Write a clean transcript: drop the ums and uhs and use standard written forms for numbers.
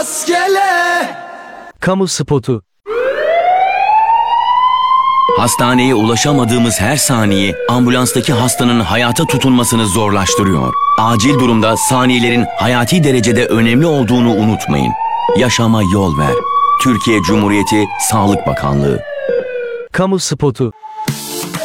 rastgele. Kamu spotu. Hastaneye ulaşamadığımız her saniye ambulanstaki hastanın hayata tutunmasını zorlaştırıyor. Acil durumda saniyelerin hayati derecede önemli olduğunu unutmayın. Yaşama yol ver. Türkiye Cumhuriyeti Sağlık Bakanlığı. Kamu spotu.